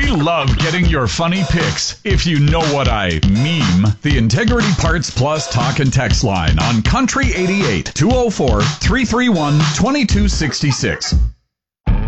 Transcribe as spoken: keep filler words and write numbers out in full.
We love getting your funny pics. If you know what I meme, the Integrity Parts Plus talk and text line on Country eighty-eight, two oh four, three three one, two two six six.